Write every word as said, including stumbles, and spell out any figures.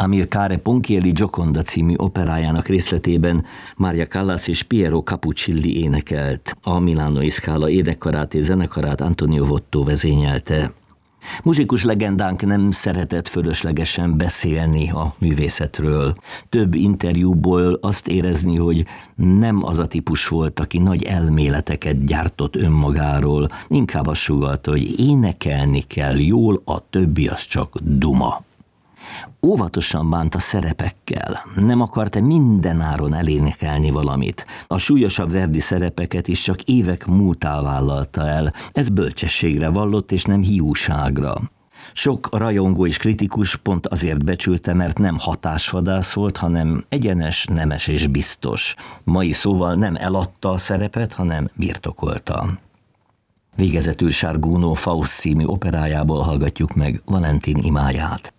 Amilcare Ponchielli Gioconda című operájának részletében Maria Callas és Piero Capuccilli énekelt. A Milánói Scala énekkarát és zenekarát Antonio Votto vezényelte. Muzsikus legendánk nem szeretett fölöslegesen beszélni a művészetről. Több interjúból azt érezni, hogy nem az a típus volt, aki nagy elméleteket gyártott önmagáról, inkább azt sugallta, hogy énekelni kell jól, a többi az csak duma. Óvatosan bánt a szerepekkel, nem akart-e mindenáron elénekelni valamit. A súlyosabb Verdi szerepeket is csak évek múltán vállalta el, ez bölcsességre vallott és nem hiúságra. Sok rajongó és kritikus pont azért becsülte, mert nem hatásvadász volt, hanem egyenes, nemes és biztos. Mai szóval nem eladta a szerepet, hanem birtokolta. Végezetül Sarguno Faust című operájából hallgatjuk meg Valentin imáját.